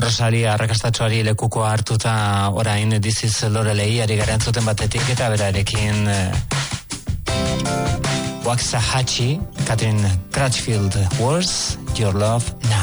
arrosari arrakastatxoari lekukoa hartuta orain This is Lorelei ari gara entzuten batetik eta berarekin Waxahachie, Catherine Crutchfield Wars, Your Love Now.